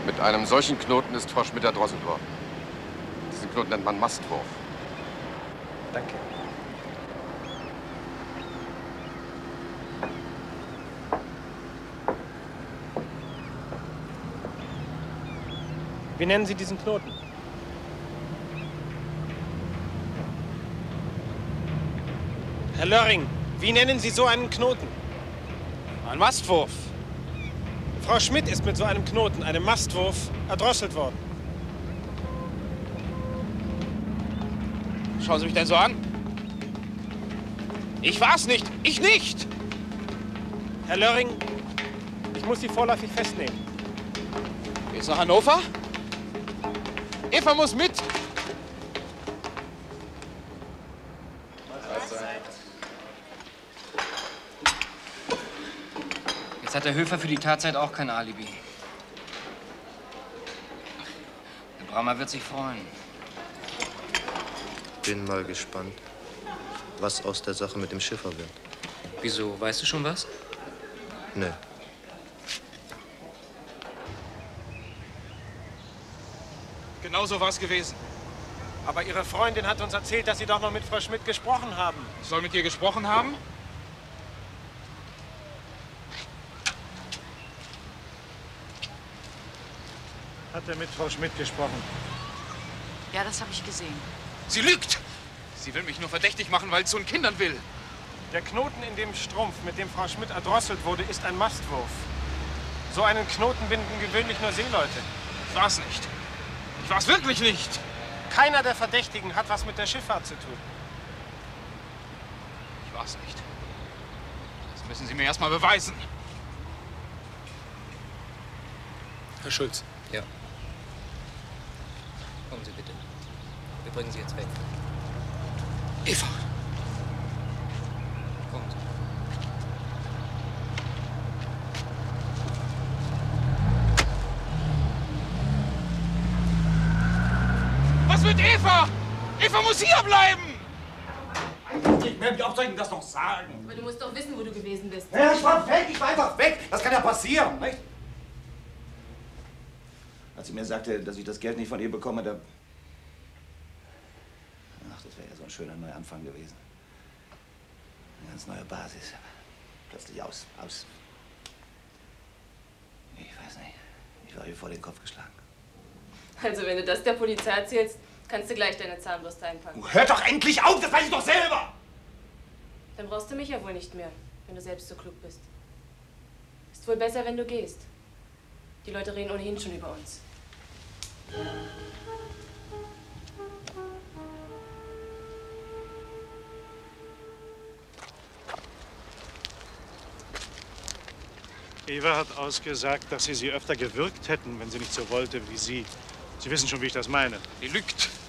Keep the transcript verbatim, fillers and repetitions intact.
Mit einem solchen Knoten ist Frau Schmidt erdrosselt worden. Diesen Knoten nennt man Mastwurf. Danke. Wie nennen Sie diesen Knoten? Herr Lörring, wie nennen Sie so einen Knoten? Ein Mastwurf. Frau Schmidt ist mit so einem Knoten, einem Mastwurf, erdrosselt worden. Schauen Sie mich denn so an? Ich war's nicht! Ich nicht! Herr Lörring, ich muss Sie vorläufig festnehmen. Geht's nach Hannover? Eva muss mit! Jetzt hat der Höfer für die Tatzeit auch kein Alibi. Der Brammer wird sich freuen. Bin mal gespannt, was aus der Sache mit dem Schiffer wird. Wieso? Weißt du schon was? Nee. Genau so war es gewesen. Aber Ihre Freundin hat uns erzählt, dass Sie doch noch mit Frau Schmidt gesprochen haben. Ich soll mit ihr gesprochen haben? Hat er mit Frau Schmidt gesprochen? Ja, das habe ich gesehen. Sie lügt! Sie will mich nur verdächtig machen, weil sie zu den Kindern will. Der Knoten in dem Strumpf, mit dem Frau Schmidt erdrosselt wurde, ist ein Mastwurf. So einen Knoten binden gewöhnlich nur Seeleute. Ich war's nicht. Ich war's wirklich nicht. Keiner der Verdächtigen hat was mit der Schifffahrt zu tun. Ich war's nicht. Das müssen Sie mir erst mal beweisen. Herr Schulz. Ja. Kommen Sie bitte. Wir bringen Sie jetzt weg. Eva! Kommen Sie. Was mit Eva? Eva muss hier bleiben! Ich werde wie oft soll ich Ihnen das noch sagen? Aber du musst doch wissen, wo du gewesen bist. Ja, ich war weg, ich war einfach weg. Das kann ja passieren, nicht? Als sie mir sagte, dass ich das Geld nicht von ihr bekomme, da... Ach, das wäre ja so ein schöner Neuanfang gewesen. Eine ganz neue Basis. Plötzlich aus, aus. Ich weiß nicht. Ich war ihr vor den Kopf geschlagen. Also, wenn du das der Polizei erzählst, kannst du gleich deine Zahnbürste einpacken. Oh, hört doch endlich auf, das weiß ich doch selber! Dann brauchst du mich ja wohl nicht mehr, wenn du selbst so klug bist. Ist wohl besser, wenn du gehst. Die Leute reden ohnehin schon über uns. Eva hat ausgesagt, dass Sie sie öfter gewürgt hätten, wenn sie nicht so wollte wie Sie. Sie wissen schon, wie ich das meine. Die lügt.